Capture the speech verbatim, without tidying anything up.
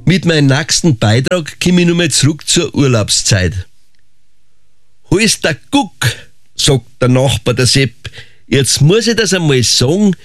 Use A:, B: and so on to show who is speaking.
A: Mit meinem nächsten Beitrag komme ich nochmal zurück zur Urlaubszeit. Hol's der Guck, sagt der Nachbar der Sepp. Jetzt muss ich das einmal sagen,